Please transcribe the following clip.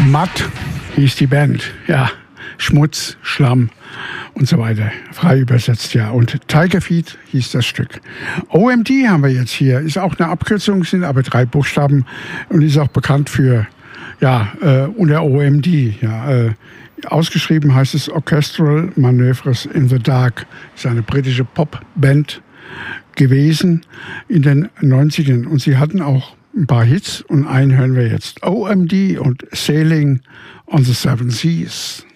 Mud hieß die Band, ja. Schmutz, Schlamm und so weiter. Frei übersetzt, ja. Und Tiger Feet hieß das Stück. OMD haben wir jetzt hier. Ist auch eine Abkürzung, sind aber 3 Buchstaben und ist auch bekannt für, unter OMD, ja. Ausgeschrieben heißt es Orchestral Manoeuvres in the Dark. Ist eine britische Popband gewesen in den 90ern. Und sie hatten auch ein paar Hits und einen hören wir jetzt. OMD und Sailing on the Seven Seas.